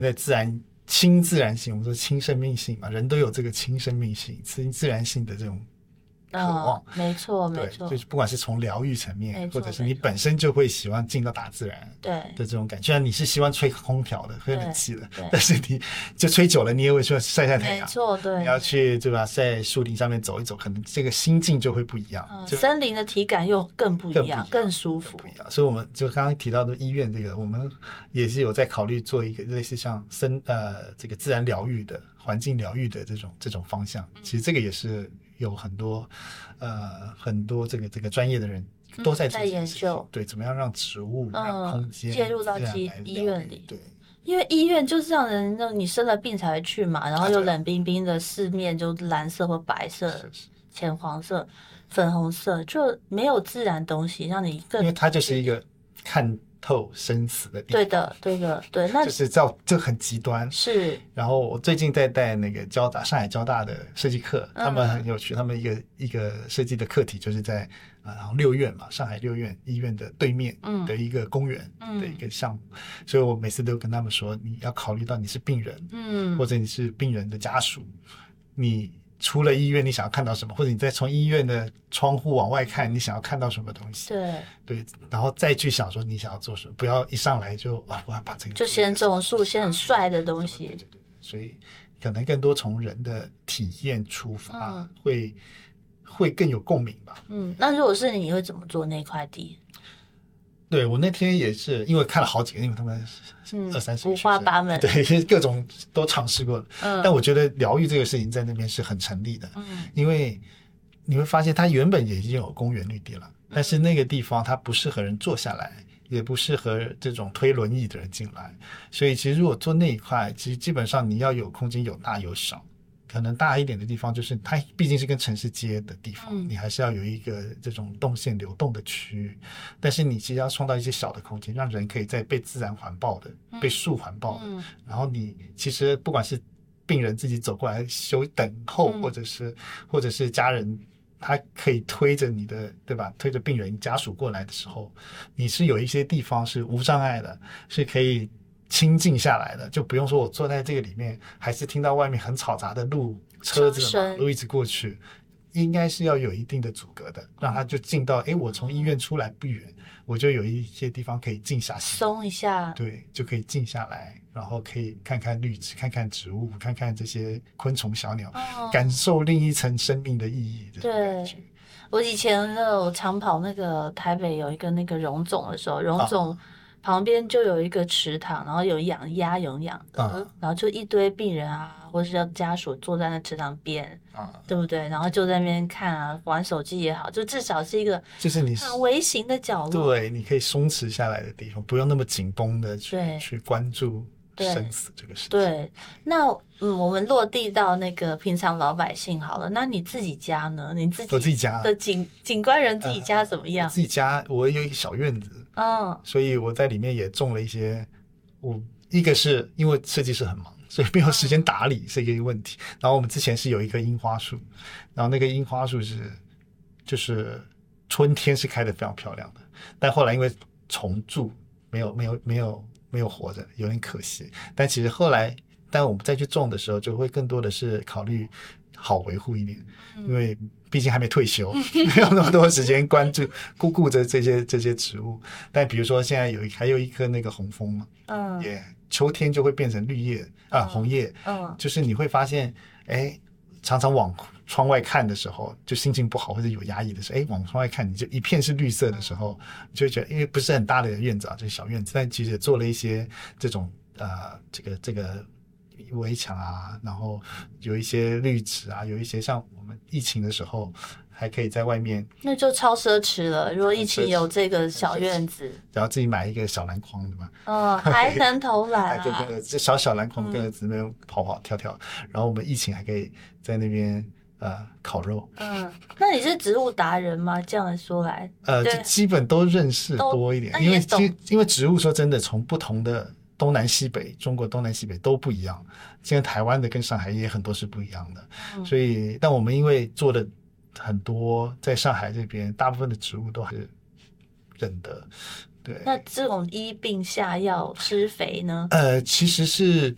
在亲自然性，我们说亲生命性嘛，人都有这个亲生命性、亲自然性的这种渴望。 没错没对， 错， 就是不管是从疗愈层面， 没错或者是你本身就会喜欢进到大自然对的这种感觉。虽然你是希望吹空调的、吹冷气的对， 但是你就吹久了，你也会说晒晒太阳。 没错，对， 你要去对吧，在树林上面走一走，可能这个心境就会不一样。 森林的体感又更不一样，更舒服。 不一样，所以我们就刚刚提到的医院这个，我们也是有在考虑做一个类似像这个自然疗愈的、环境疗愈的这种方向。其实这个也是有很多这个专业的人都在研究， 对，怎么样让植物、让空间介入到医院里。 对， 因为医院就是让人你生了病才会去嘛，然后又冷冰冰的，四面就蓝色或白色、浅黄色、粉红色，就没有自然东西让你更， 因为它就是一个看透生死的地方。 对的，那就是这很极端。 是。 然后我最近在带那个上海交大的设计课，他们很有趣，他们一个设计的课题就是在六院嘛，上海六院医院的对面的一个公园的一个项目，所以我每次都跟他们说，你要考虑到你是病人，或者你是病人的家属，你出了医院你想要看到什么，或者你再从医院的窗户往外看，你想要看到什么东西。对，然后再去想说你想要做什么，不要一上来就我要把这个就先种树，先很帅的东西。 对，所以可能更多从人的体验出发，会更有共鸣吧。 那如果是你会怎么做那块地？ 对，我那天也是因为看了好几个，因为他们20-30 五花八门， 对，各种都尝试过了。但我觉得疗愈这个事情在那边是很成立的，因为你会发现它原本也已经有公园绿地了，但是那个地方它不适合人坐下来，也不适合这种推轮椅的人进来，所以其实如果做那一块，其实基本上你要有空间，有大有小。可能大一点的地方就是它毕竟是跟城市接的地方，你还是要有一个这种动线流动的区域，但是你其实要创造一些小的空间，让人可以在被自然环抱的、被树环抱的，然后你其实不管是病人自己走过来等候，或者是家人他可以推着你的，对吧？推着病人家属过来的时候，你是有一些地方是无障碍的，是可以清静下来的，就不用说我坐在这个里面还是听到外面很嘈杂的车子马路一直过去，应该是要有一定的阻隔的，让他就进到我从医院出来不远，我就有一些地方可以静下心， 松一下， 对，就可以静下来，然后可以看看绿植，看看植物，看看这些昆虫小鸟，感受另一层生命的意义。 对，我以前我常跑那个台北有一个那个荣总的时候，荣总旁边就有一个池塘，然后有养鸭有养的，然后就一堆病人啊，或是家属坐在那池塘边，对不对？然后就在那边看啊，玩手机也好，就至少是一个就是你很微型的角落， 对，你可以松弛下来的地方，不用那么紧绷的去关注生死这个事情。 对，那我们落地到那个平常老百姓好了，那你自己家呢？我自己家的景观人自己家怎么样？ 自己家我有一个小院子，所以我在里面也种了一些。一个是因为设计师很忙，所以没有时间打理是一个问题。然后我们之前是有一棵樱花树，然后那个樱花树就是春天是开得非常漂亮的，但后来因为虫蛀没有活着，有点可惜。但其实后来但我们再去种的时候，就会更多的是考虑好维护一点，因为毕竟还没退休，没有那么多时间顾着这些植物。但比如说现在还有一棵那个红枫嘛，秋天就会变成绿叶红叶，就是你会发现，常常往窗外看的时候，就心情不好或者有压抑的时候，往窗外看，你就一片是绿色的时候，你就会觉得，因为不是很大的院子就是小院子，但其实也做了一些这种这个围墙啊，然后有一些绿植啊，有一些像我们疫情的时候还可以在外面， 那就超奢侈了。如果疫情有这个小院子， 然后自己买一个小篮筐，对吧？ 还能投篮就这小篮筐跟儿子们跑跳，然后我们疫情还可以在那边烤肉。 那你是植物达人吗？这样说来， 就基本都认识多一点，因为植物说真的，从不同的东南西北，中国东南西北都不一样。现在台湾的跟上海也很多是不一样的，所以但我们因为做的很多，在上海这边大部分的植物都还是认得。对， 那这种医病下药施肥呢？ 其实是